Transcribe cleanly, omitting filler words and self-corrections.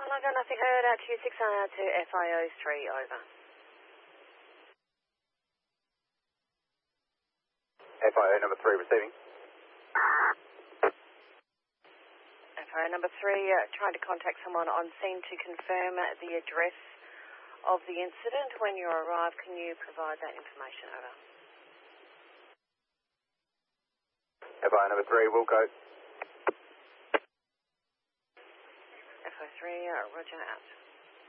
I got nothing heard out to you 6 to FIO 3, over. FIO number 3 receiving. FIO number 3, trying to contact someone on scene to confirm the address of the incident. When you arrive, can you provide that information, over? FIO number 3, Wilco. FIO 3, roger out.